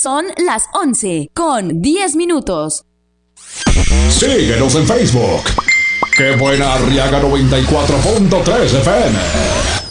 Son las 11:10. Síguenos en Facebook. Qué buena Arriaga 94.3 FM.